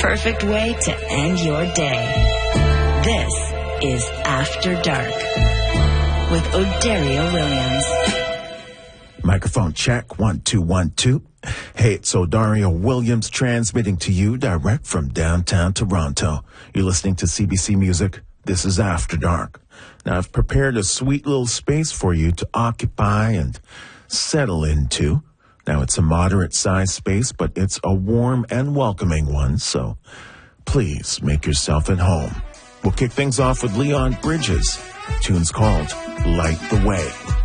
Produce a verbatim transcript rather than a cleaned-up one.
perfect way to end your day. This is After Dark with Odario Williams. Microphone check, one, two, one, two. Hey, it's Odario Williams transmitting to you direct from downtown Toronto. You're listening to C B C Music. This is After Dark. Now, I've prepared a sweet little space for you to occupy and settle into. Now, it's a moderate-sized space, but it's a warm and welcoming one, so please make yourself at home. We'll kick things off with Leon Bridges. The tune's called Light the Way.